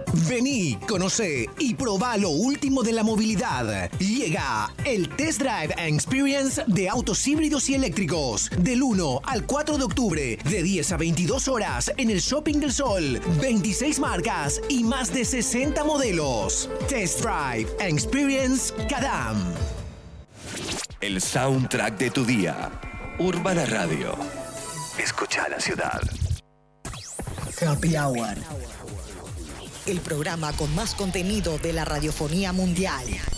Vení, conocé y probá lo último de la movilidad. Llega el Test Drive and Experience de autos híbridos y eléctricos. Del 1 al 4 de octubre, de 10 a 22 horas en el Shopping del Sol. 26 marcas y más de 60 modelos. Test Drive and Experience Cadam. El soundtrack de tu día. Urbana Radio. Escucha la ciudad. Happy Hour. El programa con más contenido de la radiofonía mundial.